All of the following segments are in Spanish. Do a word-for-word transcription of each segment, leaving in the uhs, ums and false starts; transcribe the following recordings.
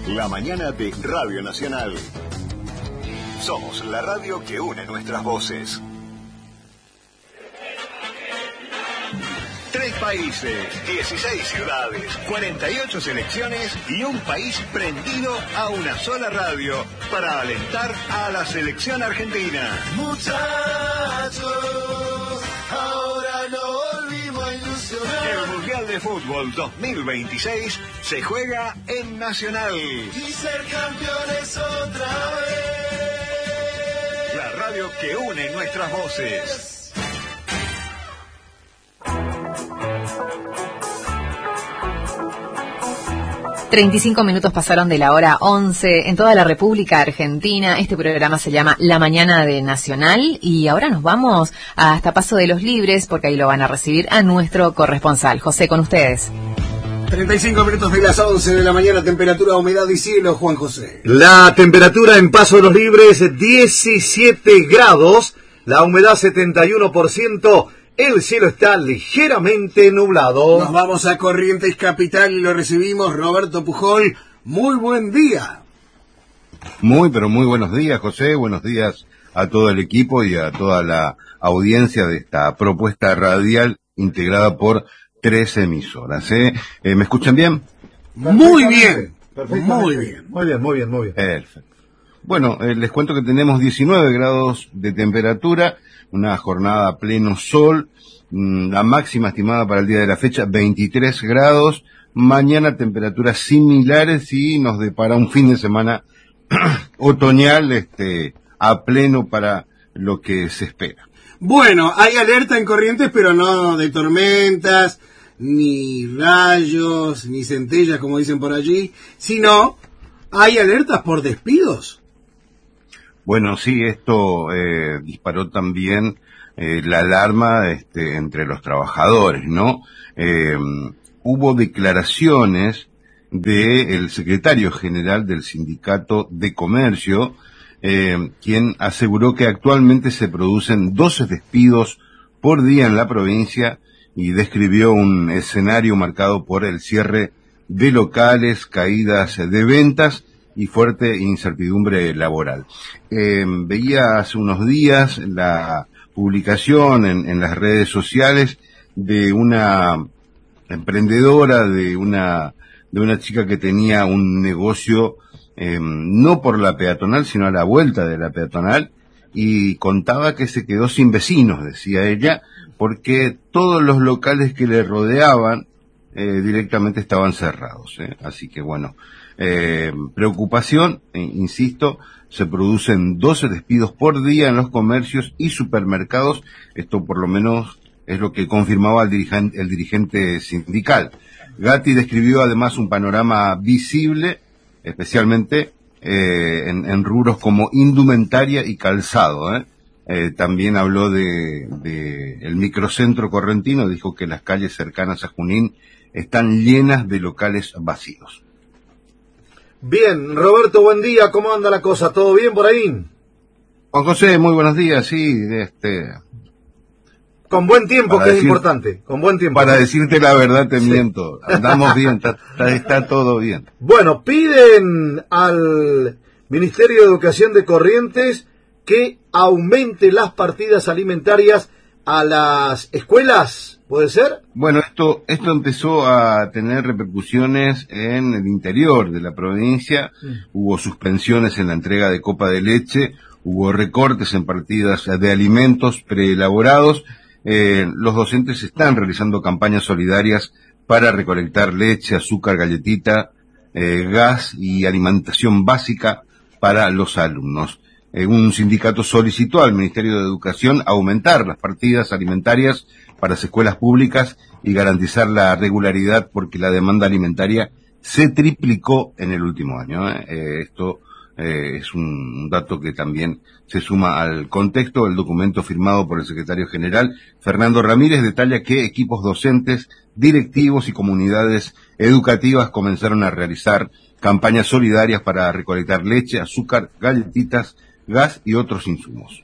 La mañana de Radio Nacional. Somos la radio que une nuestras voces. Tres países, dieciséis ciudades, cuarenta y ocho selecciones y un país prendido a una sola radio para alentar a la selección argentina. Muchachos, ahora no volvimos a ilusionar. El Mundial de Fútbol dos mil veintiséis se juega en Nacional. Y ser campeones otra vez. La radio que une nuestras voces. treinta y cinco minutos pasaron de la hora once en toda la República Argentina. Este programa se llama La Mañana de Nacional y ahora nos vamos hasta Paso de los Libres porque ahí lo van a recibir a nuestro corresponsal. José, con ustedes. treinta y cinco minutos de las once de la mañana, temperatura, humedad y cielo, Juan José. La temperatura en Paso de los Libres, diecisiete grados, la humedad setenta y uno por ciento. El cielo está ligeramente nublado. Nos vamos a Corrientes Capital y lo recibimos Roberto Pujol. Muy buen día. Muy, pero muy buenos días, José. Buenos días a todo el equipo y a toda la audiencia de esta propuesta radial integrada por tres emisoras. ¿eh? ¿Eh, ¿Me escuchan bien? Muy bien. Muy bien. Muy bien, muy bien, muy bien. Perfecto. Bueno, eh, les cuento que tenemos diecinueve grados de temperatura, una jornada a pleno sol, mmm, la máxima estimada para el día de la fecha, veintitrés grados, mañana temperaturas similares y nos depara un fin de semana otoñal, este, a pleno para lo que se espera. Bueno, hay alerta en Corrientes, pero no de tormentas, ni rayos, ni centellas, como dicen por allí, sino hay alertas por despidos. Bueno, sí, esto eh, disparó también eh, la alarma este, entre los trabajadores, ¿no? Eh, hubo declaraciones del secretario general del Sindicato de Comercio, eh, quien aseguró que actualmente se producen doce despidos por día en la provincia y describió un escenario marcado por el cierre de locales, caídas de ventas y fuerte incertidumbre laboral. Eh, veía hace unos días la publicación en, en las redes sociales de una emprendedora, de una de una chica que tenía un negocio eh, no por la peatonal, sino a la vuelta de la peatonal, y contaba que se quedó sin vecinos, decía ella, porque todos los locales que le rodeaban eh, directamente estaban cerrados. ¿eh? Así que bueno, Eh, preocupación, eh, insisto, se producen doce despidos por día en los comercios y supermercados. Esto por lo menos es lo que confirmaba el dirigente, el dirigente sindical. Gatti describió además un panorama visible, especialmente eh, en, en rubros como indumentaria y calzado. ¿eh? Eh, también habló de, de el microcentro correntino, dijo que las calles cercanas a Junín están llenas de locales vacíos. Bien, Roberto, buen día, ¿cómo anda la cosa? ¿Todo bien por ahí? Juan José, muy buenos días, sí, este... Con buen tiempo, que decir, es importante, con buen tiempo. Para decirte la verdad te sí. miento, andamos bien, está, está, está todo bien. Bueno, piden al Ministerio de Educación de Corrientes que aumente las partidas alimentarias a las escuelas, ¿puede ser? Bueno, esto esto empezó a tener repercusiones en el interior de la provincia. Mm. Hubo suspensiones en la entrega de copa de leche, hubo recortes en partidas de alimentos preelaborados. Eh, los docentes están realizando campañas solidarias para recolectar leche, azúcar, galletita, eh, gas y alimentación básica para los alumnos. Eh, un sindicato solicitó al Ministerio de Educación aumentar las partidas alimentarias para las escuelas públicas y garantizar la regularidad porque la demanda alimentaria se triplicó en el último año. ¿eh? Eh, esto eh, es un dato que también se suma al contexto. El documento firmado por el secretario general, Fernando Ramírez, detalla que equipos docentes, directivos y comunidades educativas comenzaron a realizar campañas solidarias para recolectar leche, azúcar, galletitas, gas y otros insumos.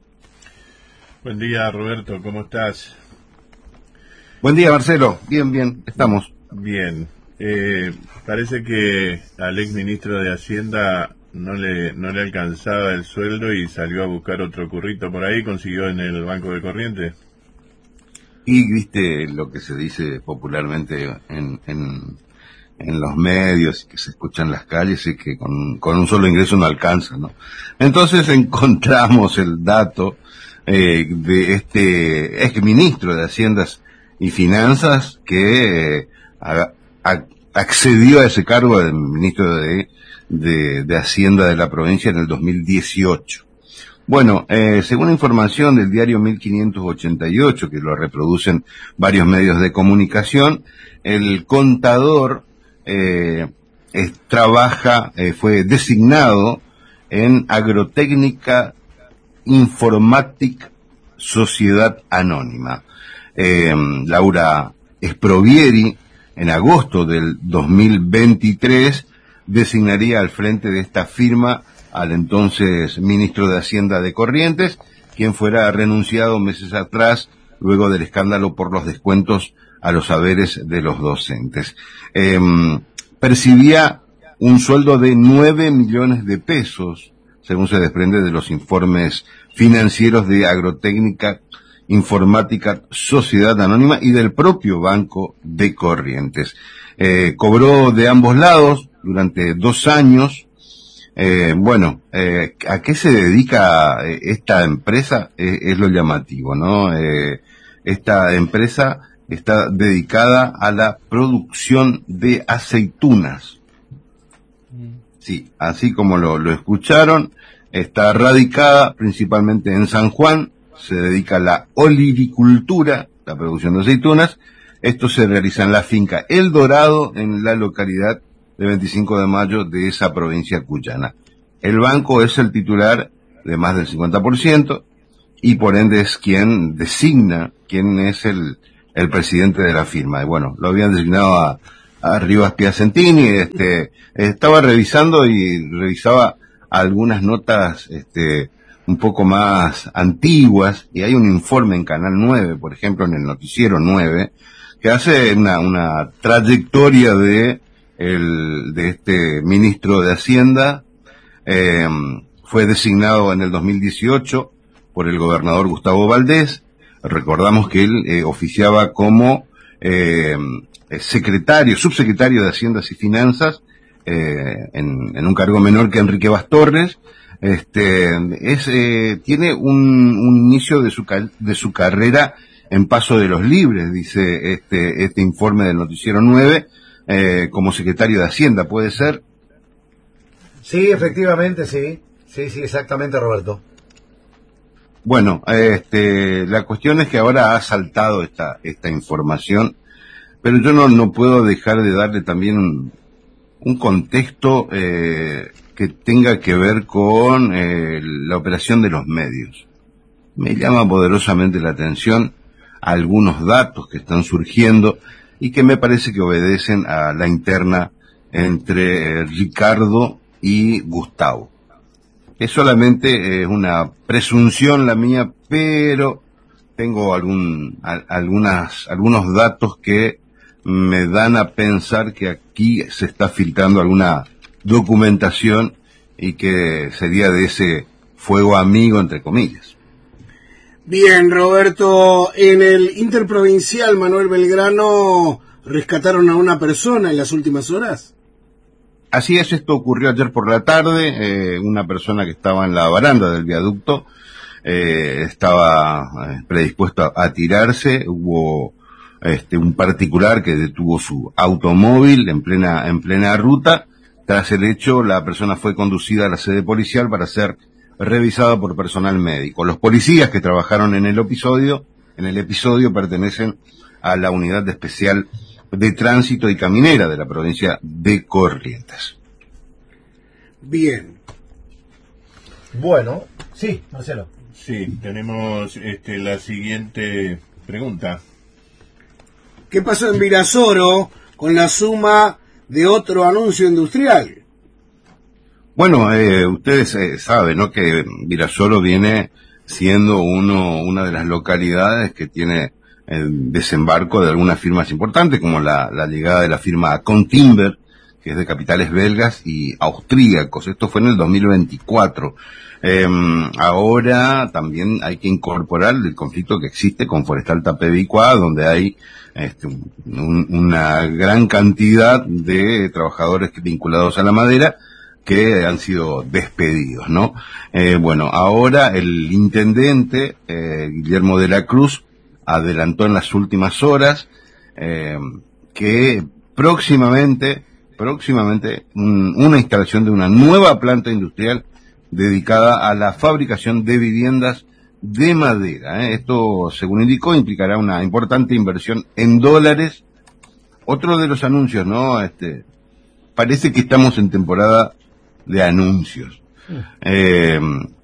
Buen día, Roberto, ¿cómo estás? Buen día, Marcelo. Bien, bien, estamos. Bien. Eh, parece que al ex ministro de Hacienda no le no le alcanzaba el sueldo y salió a buscar otro currito por ahí, consiguió en el Banco de Corrientes. Y viste lo que se dice popularmente en, en, en los medios y que se escucha en las calles, es que con, con un solo ingreso no alcanza, ¿no? Entonces encontramos el dato eh, de este ex ministro de Haciendas y Finanzas que eh, a, a, accedió a ese cargo de ministro de, de, de Hacienda de la provincia en el dos mil dieciocho. Bueno, eh, según información del diario mil quinientos ochenta y ocho, que lo reproducen varios medios de comunicación, el contador eh, es, trabaja, eh, fue designado en Agrotécnica Informatic Sociedad Anónima. Eh, Laura Esprovieri, en agosto del dos mil veintitrés, designaría al frente de esta firma al entonces ministro de Hacienda de Corrientes, quien fuera renunciado meses atrás luego del escándalo por los descuentos a los haberes de los docentes. Eh, percibía un sueldo de nueve millones de pesos, según se desprende de los informes financieros de Agrotécnica Informática Sociedad Anónima y del propio Banco de Corrientes. Eh, cobró de ambos lados durante dos años. Eh, bueno, eh, ¿a qué se dedica esta empresa? Eh, es lo llamativo, ¿no? Eh, esta empresa está dedicada a la producción de aceitunas. Sí, así como lo, lo escucharon, está radicada principalmente en San Juan, se dedica a la olivinicultura, la producción de aceitunas. Esto se realiza en la finca El Dorado, en la localidad de veinticinco de mayo de esa provincia cuyana. El banco es el titular de más del cincuenta por ciento y por ende es quien designa quién es el, el presidente de la firma. Y bueno, lo habían designado a, a Rivas Piacentini. Este, estaba revisando y revisaba algunas notas, este, un poco más antiguas, y hay un informe en Canal nueve, por ejemplo, en el Noticiero nueve, que hace una, una trayectoria de el, de este ministro de Hacienda. Eh, fue designado en el dos mil dieciocho por el gobernador Gustavo Valdés. Recordamos que él eh, oficiaba como eh, secretario, subsecretario de Haciendas y Finanzas, eh, en, en un cargo menor que Enrique Bastorres. Este, es, eh, tiene un, un inicio de su, de su carrera en Paso de los Libres, dice este, este informe del Noticiero nueve, eh, como secretario de Hacienda, ¿puede ser? Sí, efectivamente, sí. Sí, sí, exactamente, Roberto. Bueno, este, la cuestión es que ahora ha saltado esta, esta información, pero yo no, no puedo dejar de darle también un, un contexto, eh, que tenga que ver con eh, la operación de los medios. Me llama poderosamente la atención algunos datos que están surgiendo y que me parece que obedecen a la interna entre eh, Ricardo y Gustavo. Es solamente eh, una presunción la mía, pero tengo algún, a, algunas, algunos datos que me dan a pensar que aquí se está filtrando alguna documentación y que sería de ese fuego amigo, entre comillas. Bien, Roberto, en el Interprovincial Manuel Belgrano rescataron a una persona en las últimas horas. Así es, esto ocurrió ayer por la tarde. Eh, una persona que estaba en la baranda del viaducto eh, estaba eh, predispuesto a, a tirarse. Hubo este, un particular que detuvo su automóvil en plena en plena ruta. Tras el hecho, la persona fue conducida a la sede policial para ser revisada por personal médico. Los policías que trabajaron en el episodio, en el episodio pertenecen a la Unidad Especial de Tránsito y Caminera de la provincia de Corrientes. Bien. Bueno, sí, Marcelo. Sí, tenemos este, la siguiente pregunta. ¿Qué pasó en Virasoro con la suma de otro anuncio industrial? Bueno, eh, ustedes eh, saben, ¿no?, que Virasoro viene siendo uno, una de las localidades que tiene el desembarco de algunas firmas importantes, como la, la llegada de la firma Contimber, que es de capitales belgas y austríacos. Esto fue en el dos mil veinticuatro. Eh, ahora también hay que incorporar el conflicto que existe con Forestal Tapebicuá, donde hay este, un, una gran cantidad de trabajadores vinculados a la madera que han sido despedidos, ¿no? Eh, bueno, ahora el intendente, eh, Guillermo de la Cruz, adelantó en las últimas horas eh, que próximamente, próximamente un, una instalación de una nueva planta industrial dedicada a la fabricación de viviendas de madera. ¿eh? Esto, según indicó, implicará una importante inversión en dólares. Otro de los anuncios, ¿no? Este, parece que estamos en temporada de anuncios. Eh,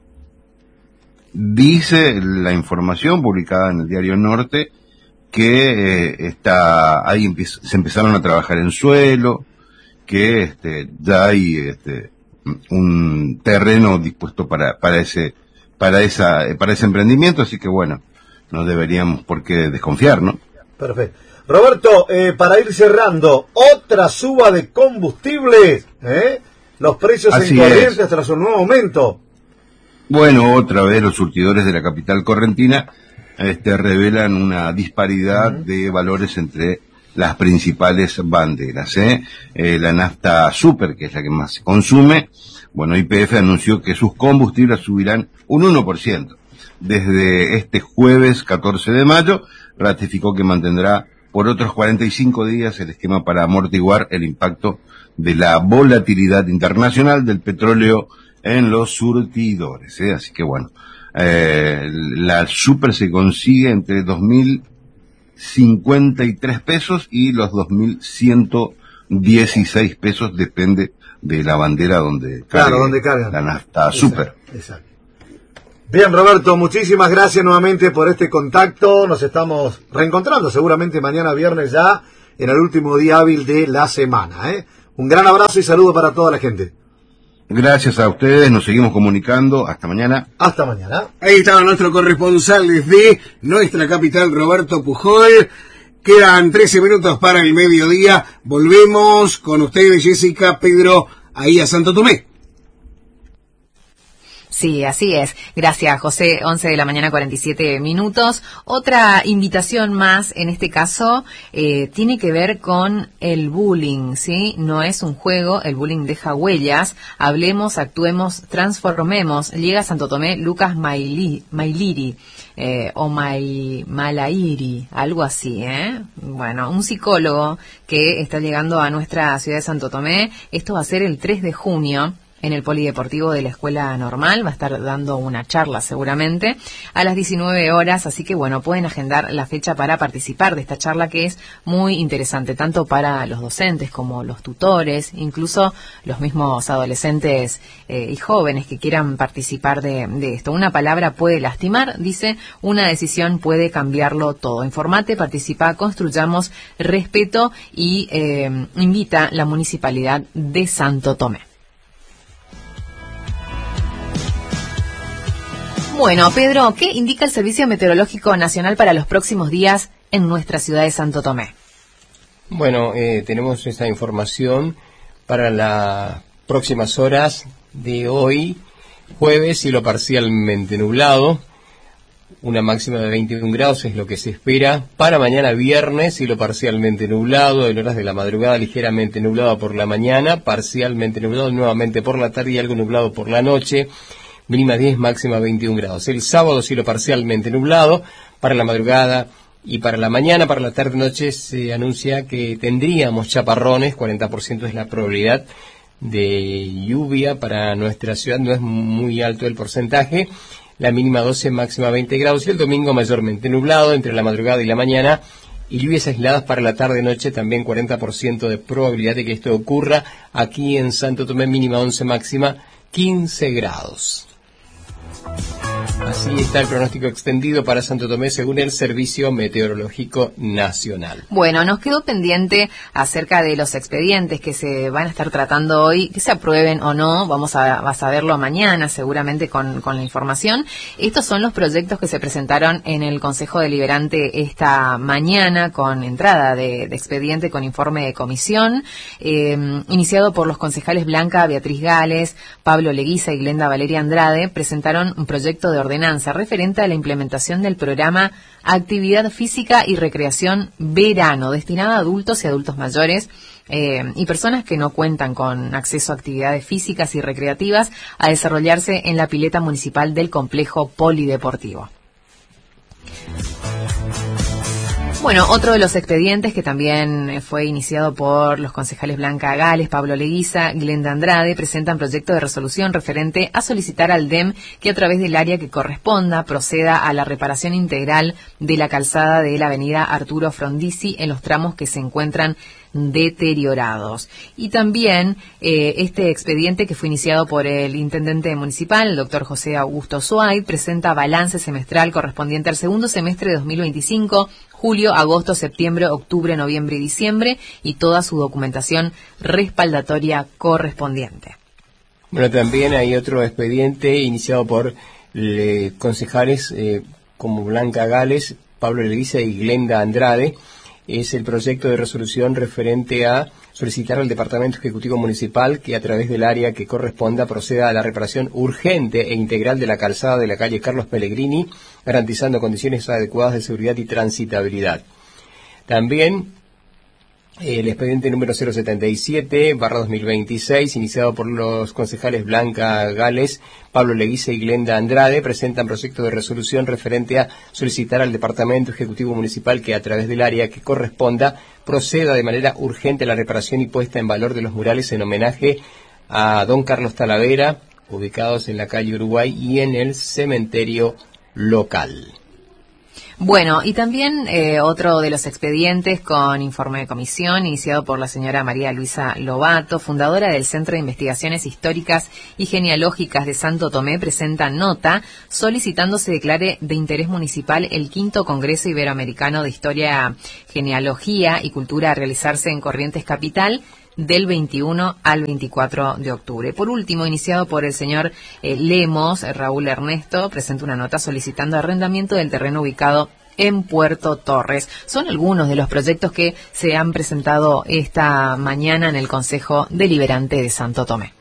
dice la información publicada en el Diario Norte que eh, está, ahí empe- se empezaron a trabajar en suelo, que este, ya hay este, un terreno dispuesto para, para ese, para esa, para ese emprendimiento, así que bueno, no deberíamos por qué desconfiar, ¿no? Perfecto. Roberto, eh, para ir cerrando, otra suba de combustibles, ¿eh? Los precios Así en Corrientes es. tras un nuevo aumento. Bueno, otra vez los surtidores de la capital correntina este, revelan una disparidad uh-huh. de valores entre las principales banderas. ¿eh? Eh, la nafta super, que es la que más se consume, bueno, Y P F anunció que sus combustibles subirán un uno por ciento. Desde este jueves catorce de mayo, ratificó que mantendrá por otros cuarenta y cinco días el esquema para amortiguar el impacto de la volatilidad internacional del petróleo en los surtidores. ¿eh? Así que bueno, eh, la super se consigue entre dos mil cincuenta y tres pesos y los dos mil ciento dieciséis pesos, depende de la bandera donde claro, donde cargan la nafta super. Exacto, exacto. Bien, Roberto, muchísimas gracias nuevamente por este contacto. Nos estamos reencontrando seguramente mañana viernes ya en el último día hábil de la semana. ¿eh? Un gran abrazo y saludo para toda la gente. Gracias a ustedes, nos seguimos comunicando. Hasta mañana. Hasta mañana. Ahí estaba nuestro corresponsal desde nuestra capital, Roberto Pujol. Quedan trece minutos para el mediodía. Volvemos con ustedes, Jessica, Pedro, ahí a Santo Tomé. Sí, así es. Gracias, José. once de la mañana, cuarenta y siete minutos. Otra invitación más, en este caso, eh, tiene que ver con el bullying, ¿sí? No es un juego, el bullying deja huellas. Hablemos, actuemos, transformemos. Llega a Santo Tomé Lucas Maili, Mailiri, eh, o Mai, Malairi, algo así, ¿eh? Bueno, un psicólogo que está llegando a nuestra ciudad de Santo Tomé. Esto va a ser el tres de junio. En el Polideportivo de la Escuela Normal, va a estar dando una charla seguramente a las diecinueve horas, así que bueno, pueden agendar la fecha para participar de esta charla que es muy interesante, tanto para los docentes como los tutores, incluso los mismos adolescentes eh, y jóvenes que quieran participar de, de esto. Una palabra puede lastimar, dice, una decisión puede cambiarlo todo. Informate, participa, construyamos respeto y eh, invita la Municipalidad de Santo Tomé. Bueno, Pedro, ¿qué indica el Servicio Meteorológico Nacional para los próximos días en nuestra ciudad de Santo Tomé? Bueno, eh, tenemos esta información para las próximas horas de hoy, jueves, cielo parcialmente nublado, una máxima de veintiún grados es lo que se espera. Para mañana viernes, cielo parcialmente nublado, en horas de la madrugada ligeramente nublado por la mañana, parcialmente nublado nuevamente por la tarde y algo nublado por la noche. Mínima diez, máxima veintiún grados. El sábado, cielo parcialmente nublado. Para la madrugada y para la mañana, para la tarde-noche, se anuncia que tendríamos chaparrones. cuarenta por ciento es la probabilidad de lluvia para nuestra ciudad. No es muy alto el porcentaje. La mínima doce, máxima veinte grados. Y el domingo, mayormente nublado entre la madrugada y la mañana. Y lluvias aisladas para la tarde-noche, también cuarenta por ciento de probabilidad de que esto ocurra. Aquí en Santo Tomé, mínima once, máxima quince grados. Así está el pronóstico extendido para Santo Tomé según el Servicio Meteorológico Nacional. Bueno, nos quedó pendiente acerca de los expedientes que se van a estar tratando hoy, que se aprueben o no, vamos a, a saberlo mañana seguramente con, con la información. Estos son los proyectos que se presentaron en el Consejo Deliberante esta mañana con entrada de, de expediente con informe de comisión, eh, iniciado por los concejales Blanca Beatriz Gales, Pablo Leguiza y Glenda Valeria Andrade. Presentaron un proyecto de ordenanza referente a la implementación del programa Actividad Física y Recreación Verano, destinado a adultos y adultos mayores eh, y personas que no cuentan con acceso a actividades físicas y recreativas a desarrollarse en la pileta municipal del complejo polideportivo. Bueno, otro de los expedientes que también fue iniciado por los concejales Blanca Gales, Pablo Leguiza, Glenda Andrade, presentan proyecto de resolución referente a solicitar al D E M que a través del área que corresponda proceda a la reparación integral de la calzada de la avenida Arturo Frondizi en los tramos que se encuentran deteriorados. Y también eh, este expediente que fue iniciado por el intendente municipal, el doctor José Augusto Suárez, presenta balance semestral correspondiente al segundo semestre de dos mil veinticinco, julio, agosto, septiembre, octubre, noviembre y diciembre, y toda su documentación respaldatoria correspondiente. Bueno, también hay otro expediente iniciado por eh, concejales eh, como Blanca Gales, Pablo Leguiza y Glenda Andrade. Es el proyecto de resolución referente a solicitar al Departamento Ejecutivo Municipal que a través del área que corresponda proceda a la reparación urgente e integral de la calzada de la calle Carlos Pellegrini, garantizando condiciones adecuadas de seguridad y transitabilidad. También el expediente número cero setenta y siete barra dos mil veintiséis, iniciado por los concejales Blanca Gales, Pablo Leguiza y Glenda Andrade, presentan proyecto de resolución referente a solicitar al Departamento Ejecutivo Municipal que a través del área que corresponda proceda de manera urgente a la reparación y puesta en valor de los murales en homenaje a don Carlos Talavera, ubicados en la calle Uruguay y en el cementerio local. Bueno, y también eh, otro de los expedientes con informe de comisión iniciado por la señora María Luisa Lobato, fundadora del Centro de Investigaciones Históricas y Genealógicas de Santo Tomé, presenta nota solicitando se declare de interés municipal el quinto Congreso Iberoamericano de Historia, Genealogía y Cultura a realizarse en Corrientes Capital del veintiuno al veinticuatro de octubre. Por último, iniciado por el señor eh, Lemos, Raúl Ernesto, presenta una nota solicitando arrendamiento del terreno ubicado en Puerto Torres. Son algunos de los proyectos que se han presentado esta mañana en el Consejo Deliberante de Santo Tomé.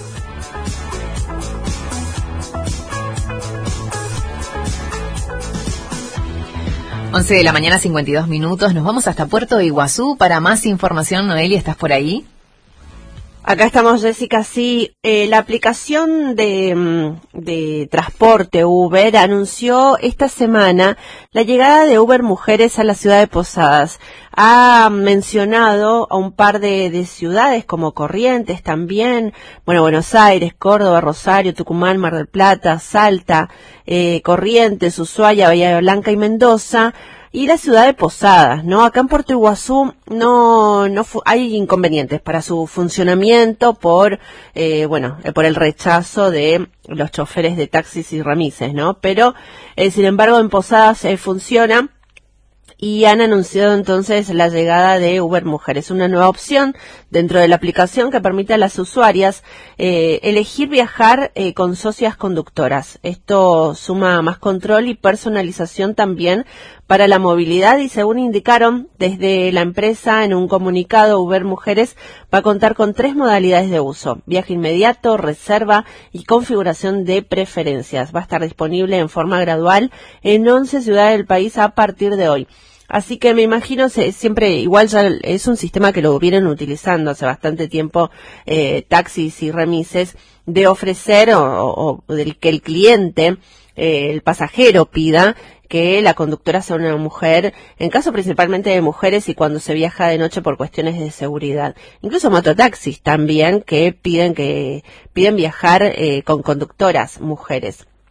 once de la mañana, cincuenta y dos minutos. Nos vamos hasta Puerto Iguazú para más información. Noelia, ¿estás por ahí? Acá estamos, Jessica. Sí, eh, la aplicación de, de transporte Uber anunció esta semana la llegada de Uber Mujeres a la ciudad de Posadas. Ha mencionado a un par de, de ciudades como Corrientes también, bueno, Buenos Aires, Córdoba, Rosario, Tucumán, Mar del Plata, Salta, eh, Corrientes, Ushuaia, Bahía Blanca y Mendoza. Y la ciudad de Posadas, ¿no? Acá en Puerto Iguazú no, no fu- hay inconvenientes para su funcionamiento por, eh, bueno, eh, por el rechazo de los choferes de taxis y remises, ¿no? Pero, eh, sin embargo, en Posadas eh, funciona. Y han anunciado entonces la llegada de Uber Mujeres, una nueva opción dentro de la aplicación que permite a las usuarias eh, elegir viajar eh, con socias conductoras. Esto suma más control y personalización también para la movilidad y según indicaron desde la empresa en un comunicado, Uber Mujeres va a contar con tres modalidades de uso: viaje inmediato, reserva y configuración de preferencias. Va a estar disponible en forma gradual en once ciudades del país a partir de hoy. Así que me imagino, se, siempre, igual ya es un sistema que lo vienen utilizando hace bastante tiempo, eh, taxis y remises, de ofrecer o, o, o del que el cliente, eh, el pasajero pida que la conductora sea una mujer, en caso principalmente de mujeres y cuando se viaja de noche por cuestiones de seguridad. Incluso mototaxis también que piden que piden viajar eh, con conductoras mujeres.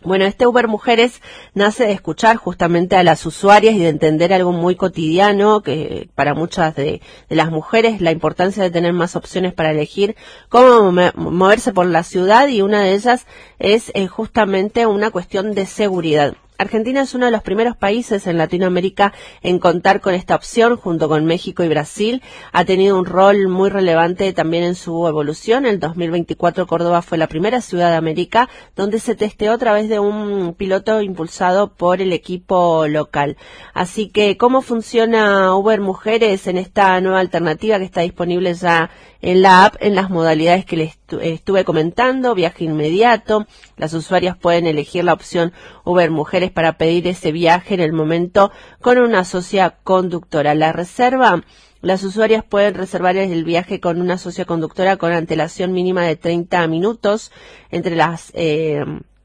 Bueno, este Uber Mujeres nace de escuchar justamente a las usuarias y de entender algo muy cotidiano, que para muchas de, de las mujeres, la importancia de tener más opciones para elegir cómo me, moverse por la ciudad, y una de ellas es eh, justamente una cuestión de seguridad. Argentina es uno de los primeros países en Latinoamérica en contar con esta opción, junto con México y Brasil. Ha tenido un rol muy relevante también en su evolución. En el dos mil veinticuatro Córdoba fue la primera ciudad de América donde se testeó a través de un piloto impulsado por el equipo local. Así que, ¿cómo funciona Uber Mujeres en esta nueva alternativa que está disponible ya en la app, en las modalidades que les estuve comentando? Viaje inmediato. Las usuarias pueden elegir la opción Uber Mujeres para pedir ese viaje en el momento con una socia conductora. La reserva, las usuarias pueden reservar el viaje con una socia conductora con antelación mínima de treinta minutos entre las eh,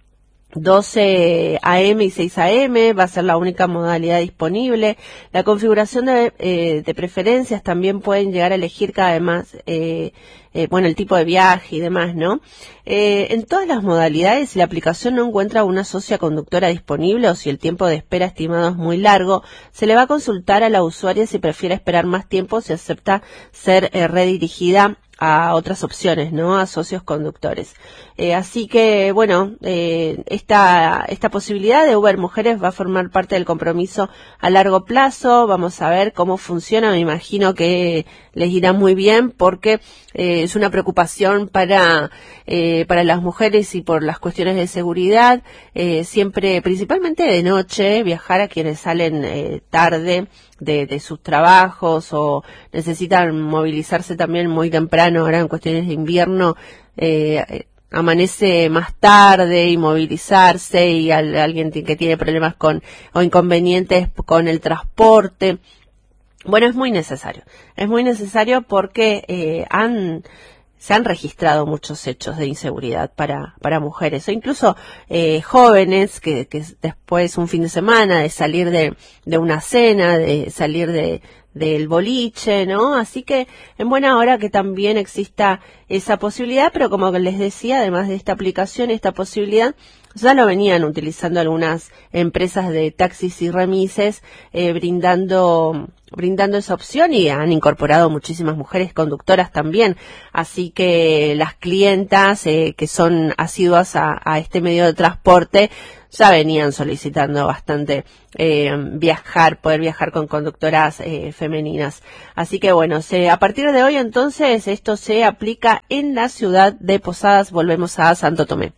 doce a eme y seis a eme, va a ser la única modalidad disponible. La configuración de, eh, de preferencias también pueden llegar a elegir cada vez más, eh, eh, bueno, el tipo de viaje y demás, ¿no? Eh, en todas las modalidades, si la aplicación no encuentra una socia conductora disponible o si el tiempo de espera estimado es muy largo, se le va a consultar a la usuaria si prefiere esperar más tiempo, si acepta ser eh, redirigida a otras opciones, ¿no? A socios conductores. Eh, así que, bueno, eh, esta, esta posibilidad de Uber Mujeres va a formar parte del compromiso a largo plazo. Vamos a ver cómo funciona. Me imagino que les irá muy bien porque eh, es una preocupación para, eh, para las mujeres y por las cuestiones de seguridad. Eh, siempre, principalmente de noche, viajar a quienes salen eh, tarde de, de sus trabajos o necesitan movilizarse también muy temprano. Ahora en cuestiones de invierno eh, amanece más tarde y movilizarse, y al, alguien que tiene problemas con o inconvenientes con el transporte. Bueno, es muy necesario. Es muy necesario porque eh, han se han registrado muchos hechos de inseguridad para, para mujeres, o incluso eh, jóvenes que, que después un fin de semana de salir de, de una cena, de salir de del boliche, ¿no? Así que en buena hora que también exista esa posibilidad, pero como les decía, además de esta aplicación, esta posibilidad, ya lo venían utilizando algunas empresas de taxis y remises, eh, brindando brindando esa opción, y han incorporado muchísimas mujeres conductoras también. Así que las clientas eh, que son asiduas a, a este medio de transporte ya venían solicitando bastante eh, viajar, poder viajar con conductoras eh, femeninas. Así que bueno, se, a partir de hoy entonces esto se aplica en la ciudad de Posadas. Volvemos a Santo Tomé.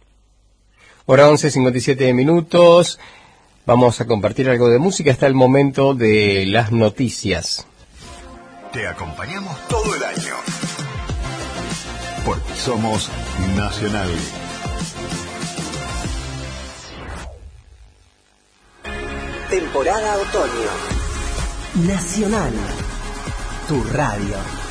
Hora once cincuenta y siete minutos. Vamos a compartir algo de música. Está el momento de las noticias. Te acompañamos todo el año. Porque somos Nacional. Temporada otoño. Nacional. Tu radio.